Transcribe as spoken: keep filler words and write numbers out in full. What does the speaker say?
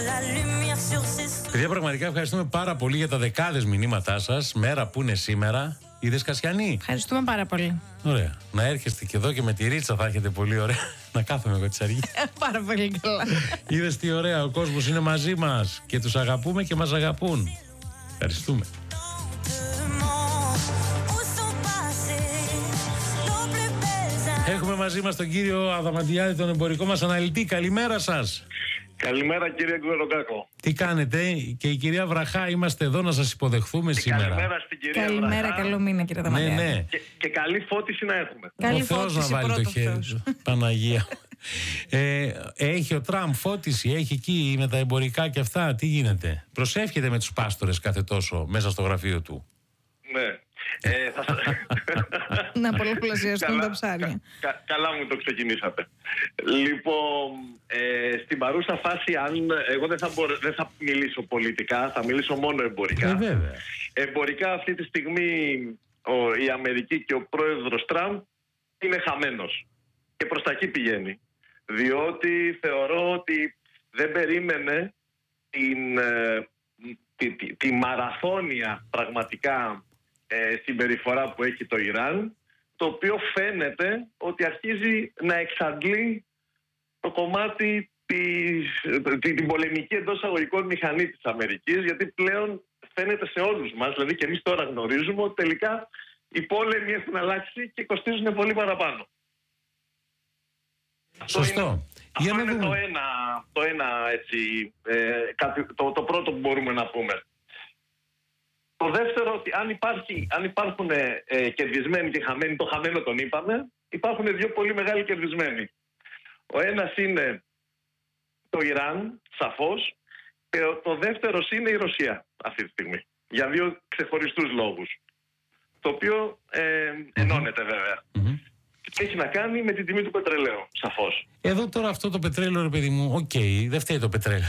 Παιδιά, πραγματικά ευχαριστούμε πάρα πολύ για τα δεκάδες μηνύματά σας. Μέρα που είναι σήμερα. Είδες, Κασιανή? Ευχαριστούμε πάρα πολύ. Ωραία. Να έρχεστε και εδώ και με τη ρίτσα θα έχετε πολύ ωραία. Να κάθομαι εγώ τις αργίες. Πάρα πολύ καλά. Είδες τι ωραία, ο κόσμος είναι μαζί μας και τους αγαπούμε και μας αγαπούν. Ευχαριστούμε. Έχουμε μαζί μας τον κύριο Αδαμαντιάδη, τον εμπορικό μας αναλυτή. Καλημέρα σας. Καλημέρα, κύριε Γκουεροκάκο. Τι κάνετε? Και η κυρία Βραχά, είμαστε εδώ να σας υποδεχθούμε και σήμερα. Καλημέρα στην κυρία Καλημέρα, Βραχά. καλό μήνα, κύριε Αδαμαντιάδη. Ναι, ναι. Και, και καλή φώτιση να έχουμε. Καλή Ο Θεός να φώτιση, βάλει το πρώτο χέρι Θεός. του. Παναγία. ε, έχει ο Τραμπ φώτιση, έχει εκεί με τα εμπορικά και αυτά. Τι γίνεται? Προσεύχεται με τους πάστορες κάθε τόσο μέσα στο γραφείο του. Ναι. Ε, θα... Να πολλαπλασιαστούν Καλά- τα ψάρια. κα- κα- καλά μου το ξεκινήσατε. Λοιπόν, ε, στην παρούσα φάση, αν εγώ δεν θα, μπορώ, δεν θα μιλήσω πολιτικά, θα μιλήσω μόνο εμπορικά. Ε, βέβαια. Εμπορικά αυτή τη στιγμή ο, η Αμερική και ο πρόεδρος Τραμπ είναι χαμένος. Και προς τα εκεί πηγαίνει. Διότι θεωρώ ότι δεν περίμενε την, ε, τη, τη, τη μαραθώνια πραγματικά ε, συμπεριφορά που έχει το Ιράν, το οποίο φαίνεται ότι αρχίζει να εξαντλεί το κομμάτι της, την, την πολεμική εντός αγωγικών μηχανή της Αμερικής, γιατί πλέον φαίνεται σε όλους μας, δηλαδή και εμείς τώρα γνωρίζουμε ότι τελικά οι πόλεμοι έχουν αλλάξει και κοστίζουν πολύ παραπάνω. Σωστό. Αυτό Για είναι, να αυτό είναι το δούμε. ένα, το ένα έτσι, ε, κάτι, το, το πρώτο που μπορούμε να πούμε. Το δεύτερο, ότι αν, υπάρχει, αν υπάρχουν ε, ε, κερδισμένοι και χαμένοι, το χαμένο τον είπαμε, υπάρχουν δύο πολύ μεγάλοι κερδισμένοι. Ο ένας είναι το Ιράν, σαφώς, και το δεύτερος είναι η Ρωσία αυτή τη στιγμή. Για δύο ξεχωριστούς λόγους. Το οποίο ε, ενώνεται βέβαια. Μμμ. Και έχει να κάνει με την τιμή του πετρελαίου, σαφώς. Εδώ τώρα αυτό το πετρέλαιο, ρε παιδί μου, οκ, δεν φταίει το πετρέλαιο.